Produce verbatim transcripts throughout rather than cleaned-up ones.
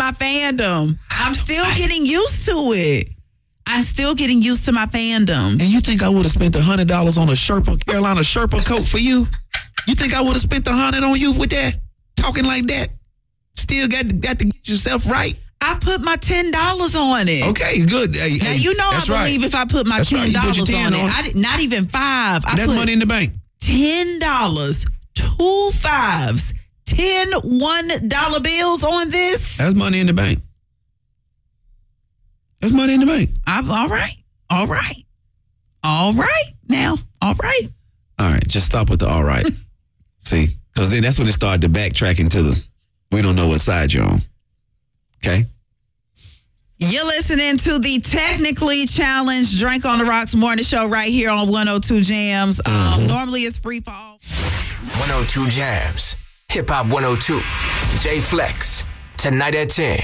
my fandom. I'm still getting used to it. I'm still getting used to my fandom. And you think I would have spent one hundred dollars on a Sherpa, Carolina Sherpa coat for you? You think I would have spent one hundred dollars on you with that? Talking like that? Still got to, got to get yourself right? I put my ten dollars on it. Okay, good. Hey, now, hey, you know I believe right. if I put my that's ten dollars right. on, on it, I did, not even five. I that put money in the bank. ten dollars, two fives, ten one dollar bills on this. That's money in the bank. That's money in the bank. I'm all right. All right. All right. Now, all right. All right. Just stop with the all right. See? Because then that's when it started to backtrack into the, we don't know what side you're on. Okay? You're listening to the Technically Challenged Drink on the Rocks morning show right here on one oh two Jams. Mm-hmm. Um, normally it's free for all. one oh two Jams. Hip Hop one oh two. J Flex. Tonight at ten.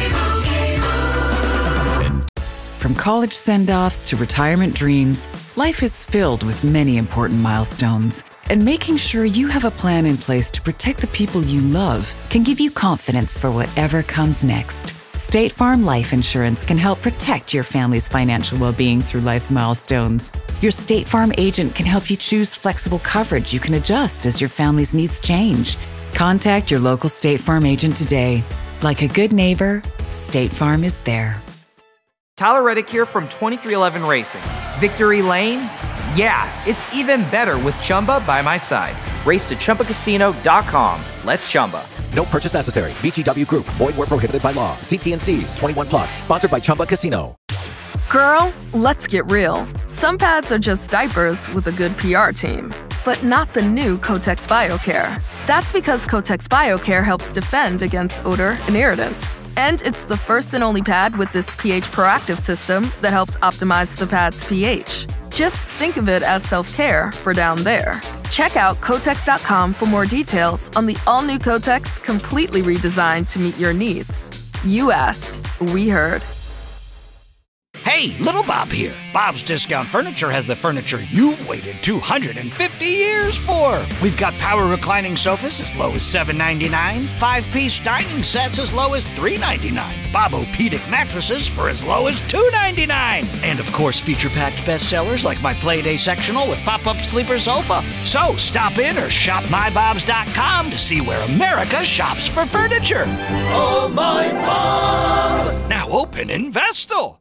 From college send-offs to retirement dreams, life is filled with many important milestones. And making sure you have a plan in place to protect the people you love can give you confidence for whatever comes next. State Farm Life Insurance can help protect your family's financial well-being through life's milestones. Your State Farm agent can help you choose flexible coverage you can adjust as your family's needs change. Contact your local State Farm agent today. Like a good neighbor, State Farm is there. Tyler Reddick here from twenty-three eleven Racing. Victory Lane? Yeah, it's even better with Chumba by my side. Race to Chumba Casino dot com. Let's Chumba. No purchase necessary. V G W Group. Void where prohibited by law. See T and C's. twenty-one plus. Sponsored by Chumba Casino. Girl, let's get real. Some pads are just diapers with a good P R team. But not the new Kotex BioCare. That's because Kotex BioCare helps defend against odor and irritants. And it's the first and only pad with this pH proactive system that helps optimize the pad's pH. Just think of it as self-care for down there. Check out Kotex dot com for more details on the all-new Kotex, completely redesigned to meet your needs. You asked, we heard. Hey, Little Bob here. Bob's Discount Furniture has the furniture you've waited two hundred fifty years for. We've got power reclining sofas as low as seven ninety-nine, five-piece dining sets as low as three ninety-nine, Bob-O-Pedic mattresses for as low as two ninety-nine, and of course feature-packed bestsellers like my Playday sectional with pop-up sleeper sofa. So stop in or shop my bobs dot com to see where America shops for furniture. Oh, my Bob! Now open in Vestal.